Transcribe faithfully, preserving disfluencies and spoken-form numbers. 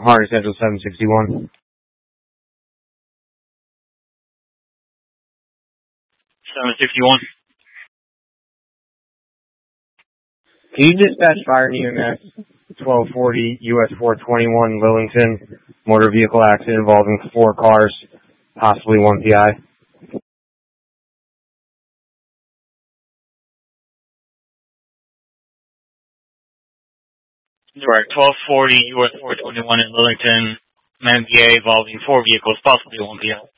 Harney Central seven sixty-one. seven sixty-one. Can you dispatch fire and E M S twelve forty U S four twenty-one Lillington, motor vehicle accident involving four cars, possibly one P I? Right, twelve forty U S four twenty-one in Lillington, M V A involving four vehicles, possibly one P I.